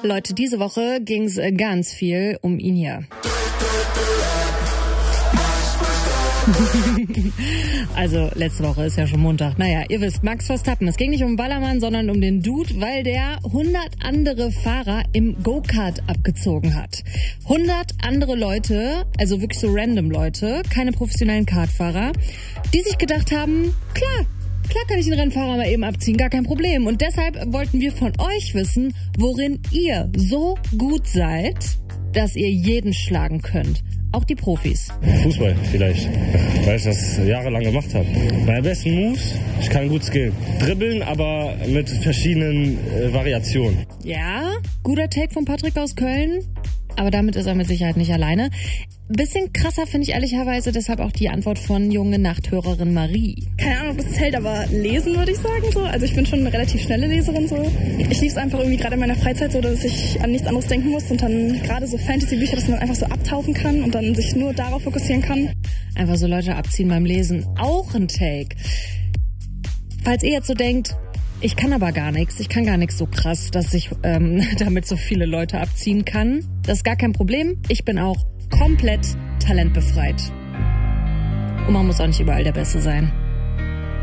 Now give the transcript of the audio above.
Leute, diese Woche ging es ganz viel um ihn hier. Also, letzte Woche ist ja schon Montag. Naja, ihr wisst, Max Verstappen. Es ging nicht um Ballermann, sondern um den Dude, weil der 100 andere Fahrer im Go-Kart abgezogen hat. 100 andere Leute, also wirklich so random Leute, keine professionellen Kartfahrer, die sich gedacht haben, klar kann ich den Rennfahrer mal eben abziehen, gar kein Problem. Und deshalb wollten wir von euch wissen, worin ihr so gut seid, dass ihr jeden schlagen könnt. Auch die Profis. Fußball vielleicht, weil ich das jahrelang gemacht habe. Meine besten Moves, ich kann gut skillen. Dribbeln, aber mit verschiedenen Variationen. Ja, guter Take von Patrick aus Köln. Aber damit ist er mit Sicherheit nicht alleine. Bisschen krasser finde ich ehrlicherweise deshalb auch die Antwort von junge Nachthörerin Marie. Keine Ahnung, ob das zählt, aber lesen würde ich sagen so. Also ich bin schon eine relativ schnelle Leserin so. Ich liebe es einfach irgendwie gerade in meiner Freizeit so, dass ich an nichts anderes denken muss und dann gerade so Fantasy-Bücher, dass man einfach so abtauchen kann und dann sich nur darauf fokussieren kann. Einfach so Leute abziehen beim Lesen. Auch ein Take. Falls ihr jetzt so denkt, ich kann aber gar nichts, ich kann gar nichts so krass, dass ich damit so viele Leute abziehen kann. Das ist gar kein Problem. Ich bin auch komplett talentbefreit. Und man muss auch nicht überall der Beste sein.